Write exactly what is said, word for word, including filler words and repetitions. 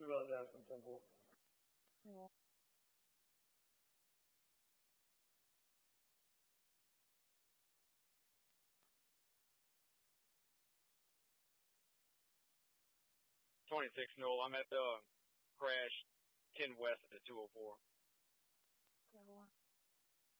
Two rows down from Temple. Yeah. twenty-six Newell. I'm at the crash ten west at two oh four. Yeah,